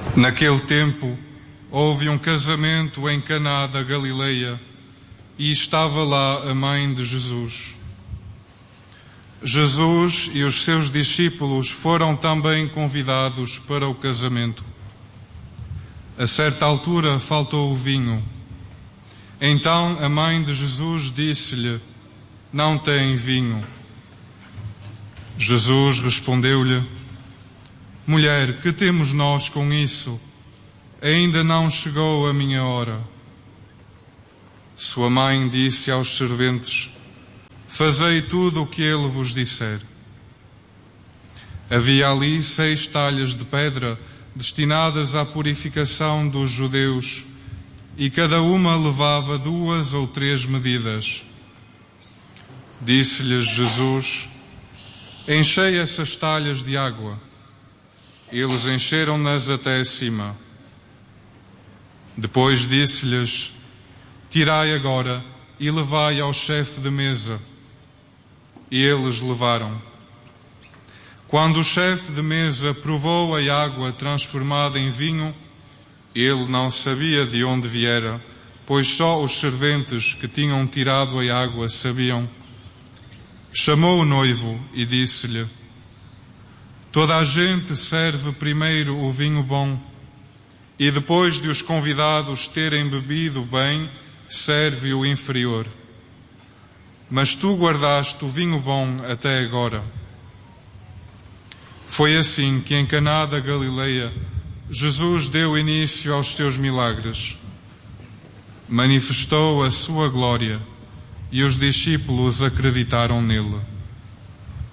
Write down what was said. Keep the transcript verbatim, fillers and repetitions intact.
Naquele tempo, houve um casamento em Caná da Galileia e estava lá a mãe de Jesus. Jesus e os seus discípulos foram também convidados para o casamento. A certa altura faltou o vinho. Então a mãe de Jesus disse-lhe: "Não tem vinho." Jesus respondeu-lhe: "Mulher, que temos nós com isso? Ainda não chegou a minha hora." Sua mãe disse aos serventes: "Fazei tudo o que ele vos disser." Havia ali seis talhas de pedra destinadas à purificação dos judeus, e cada uma levava duas ou três medidas. Disse-lhes Jesus: "Enchei essas talhas de água." Eles encheram-nas até acima. Depois disse-lhes: "Tirai agora e levai ao chefe de mesa." E eles levaram. Quando o chefe de mesa provou a água transformada em vinho, ele não sabia de onde viera, pois só os serventes que tinham tirado a água sabiam. Chamou o noivo e disse-lhe: "Toda a gente serve primeiro o vinho bom, e depois de os convidados terem bebido bem, serve o inferior. Mas tu guardaste o vinho bom até agora." Foi assim que em Caná da Galileia Jesus deu início aos seus milagres. Manifestou a sua glória e os discípulos acreditaram nele.